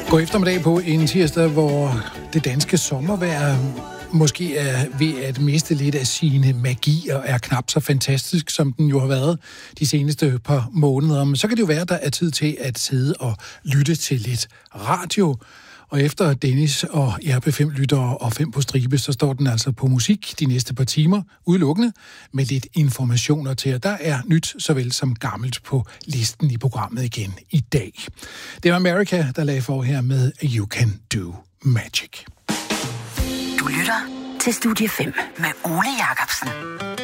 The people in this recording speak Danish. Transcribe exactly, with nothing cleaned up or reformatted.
God eftermiddag på en tirsdag, hvor det danske sommervejr måske er ved at miste lidt af sine magier, er knap så fantastisk, som den jo har været de seneste par måneder. Men så kan det jo være, at der er tid til at sidde og lytte til lidt radio. Og efter Dennis og R P fem-lyttere og fem på stribe, så står den altså på musik de næste par timer, udelukkende, med lidt informationer til, at der er nyt såvel som gammelt på listen i programmet igen i dag. Det var America, der lagde for her med You Can Do Magic. Du lytter til Studie fem med Ole Jacobsen.